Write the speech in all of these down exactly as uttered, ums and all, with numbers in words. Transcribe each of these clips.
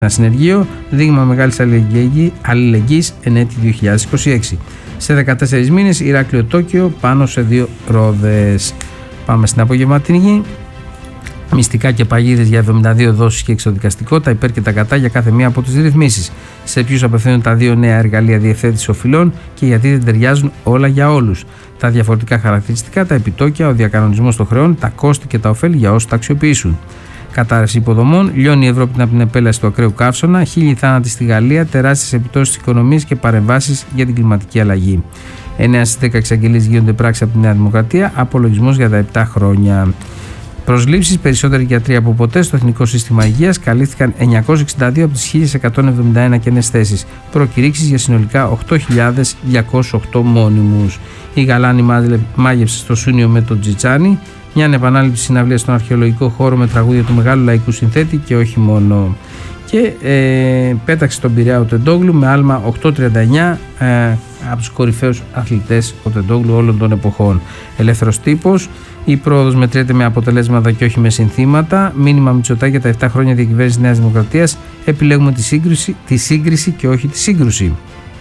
ένα συνεργείο, δείγμα μεγάλης αλληλεγγύης εν έτη δύο χιλιάδες είκοσι έξι. Σε δεκατέσσερις μήνες Ηράκλειο Τόκιο πάνω σε δύο ρόδες. Πάμε στην απογευματινή. Μυστικά και παγίδες για εβδομήντα δύο δόσεις και εξοδικαστικό, τα υπέρ και τα κατά για κάθε μία από τις ρυθμίσεις. Σε ποιους απευθύνουν τα δύο νέα εργαλεία διευθέτησης οφειλών και γιατί δεν ταιριάζουν όλα για όλους. Τα διαφορετικά χαρακτηριστικά, τα επιτόκια, ο διακανονισμός των χρεών, τα κόστη και τα ωφέλη για όσους τα αξιοποιήσουν. Κατάρρευση υποδομών, λιώνει η Ευρώπη από την επέλαση του ακραίου καύσωνα, χίλιοι θάνατοι στη Γαλλία, τεράστιες επιπτώσεις της οικονομίας και παρεμβάσεις για την κλιματική αλλαγή. εννέα στις δέκα εξαγγελίες γίνονται πράξη από τη Νέα Δημοκρατία, απολογισμός για τα επτά χρόνια. Προσλήψεις, περισσότεροι γιατροί από ποτέ στο Εθνικό Σύστημα Υγείας, καλύφθηκαν εννιακόσιες εξήντα δύο από τις χίλιες εκατόν εβδομήντα ένα κενές θέσεις. Προκηρύξεις για συνολικά οκτώ χιλιάδες διακόσιους οκτώ μόνιμους. Η Γαλάνη μάγεψε στο Σούνιο με τον Τζιτσάνι, μια ανεπανάληπτη συναυλία στον αρχαιολογικό χώρο με τραγούδια του μεγάλου λαϊκού συνθέτη και όχι μόνο. Και ε, πέταξε τον Πειραιά ο Τεντόγλου με άλμα οκτώ τριάντα εννιά, ε, από τους κορυφαίους αθλητές ο Τεντόγλου όλων των εποχών. Ελεύθερος τύπος, η πρόοδος μετριέται με αποτελέσματα και όχι με συνθήματα. Μήνυμα Μητσοτάκη για τα επτά χρόνια διακυβέρνησης της Νέας Δημοκρατίας. Επιλέγουμε τη σύγκριση, τη σύγκριση και όχι τη σύγκρουση.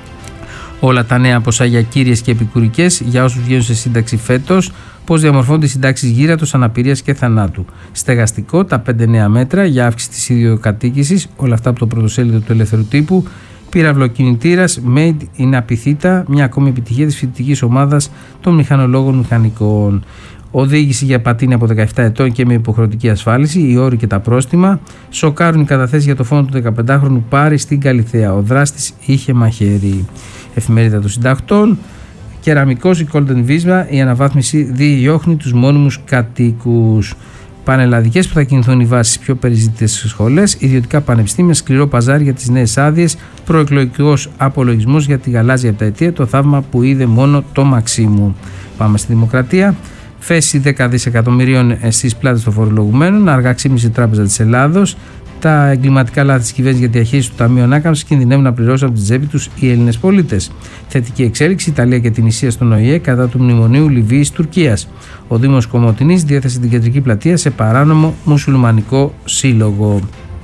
Όλα τα νέα ποσά για κύριες και επικουρικές για όσους βγαίνουν σε σύνταξη φέτος. Πώς διαμορφώνονται οι συντάξεις γύρατος, αναπηρίας και θανάτου. Στεγαστικό, τα πέντε νέα μέτρα για αύξηση της ιδιοκατοίκησης. Όλα αυτά από το πρωτοσέλιδο του Ελεύθερου Τύπου. Πυραυλοκινητήρας Made in Απιθύτα, μια ακόμη επιτυχία της φοιτητικής ομάδας των μηχανολόγων μηχανικών. Οδήγηση για πατίνι από δεκαεπτά ετών και με υποχρεωτική ασφάλιση, οι όροι και τα πρόστιμα. Σοκάρουν οι καταθέσεις για το φόνο του δεκαπεντάχρονου Πάρη στην Καλιθέα. Ο δράστης είχε μαχαίρι. Εφημερίδα των Συντακτών. Κεραμικός, η Golden Visma, η αναβάθμιση διώχνει τους μόνιμους κατοίκους. Πανελλαδικές που θα κινηθούν οι βάσεις πιο περιζήτητες σχολές, ιδιωτικά πανεπιστήμια, σκληρό παζάρι για τις νέες άδειες, προεκλογικός απολογισμός για τη γαλάζια επταετία, το θαύμα που είδε μόνο το Μαξίμου. Πάμε στη Δημοκρατία. Φέση δέκα δισεκατομμυρίων στις πλάτες των φορολογουμένων, αργά ξύπνησε η Τράπεζα της Ελλάδος. Τα εγκληματικά λάθη της κυβέρνησης για τη διαχείριση του Ταμείου Ανάκαμψης κινδυνεύουν να πληρώσουν από την τσέπη τους οι Έλληνες πολίτες. Θετική εξέλιξη, Ιταλία και την Ισία στον Ο Η Ε κατά του μνημονίου Λιβύης-Τουρκίας. Ο Δήμος Κομοτηνής διέθεσε την κεντρική πλατεία σε παράνομο μουσουλμανικό σύλλογο.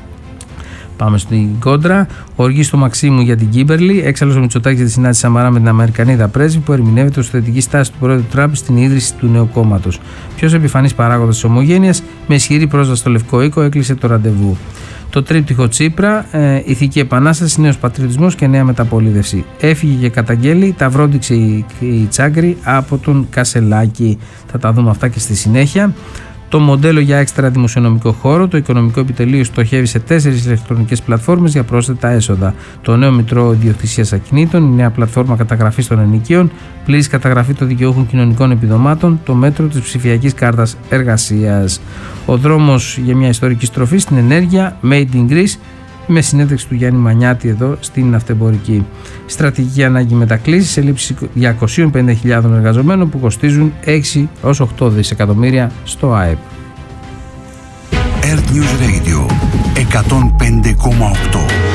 Πάμε στην κόντρα. Οργή στο Μαξίμου για την Κίμπερλι. Έξαλλος ο Μητσοτάκης για τη συνάντηση Σαμαρά με την Αμερικανίδα πρέσβη που ερμηνεύεται ως θετική στάση του πρόεδρου Τραμπ στην ίδρυση του νέου κόμματος. Ποιος επιφανής παράγοντας της ομογένειας με ισχυρή πρόσβαση στο Λευκό Οίκο έκλεισε το ραντεβού. Το τρίπτυχο Τσίπρα, ε, ηθική επανάσταση, νέος πατριωτισμός και νέα μεταπολίτευση. Έφυγε και καταγγέλει, τα βρόντιξε η, η Τσάγκρη από τον Κασελάκη. Θα τα δούμε αυτά και στη συνέχεια. Το μοντέλο για έξτρα δημοσιονομικό χώρο, το Οικονομικό Επιτελείο στοχεύει σε τέσσερις ηλεκτρονικές πλατφόρμες για πρόσθετα έσοδα. Το νέο Μητρό Ιδιοκτησίας Ακινήτων, η νέα πλατφόρμα καταγραφής των ενοικίων, πλήρης καταγραφή των δικαιούχων κοινωνικών επιδομάτων, το μέτρο της ψηφιακής κάρτας εργασίας. Ο δρόμος για μια ιστορική στροφή στην ενέργεια, Made in Greece, με συνέντευξη του Γιάννη Μανιάτη εδώ στην Ναυτεμπορική. Στρατηγική ανάγκη μετακλήσεις σε λήψη διακόσιες πενήντα χιλιάδες εργαζομένων που κοστίζουν έξι έως οκτώ δισεκατομμύρια στο ΑΕΠ. Earth News Radio εκατόν πέντε κόμμα οκτώ.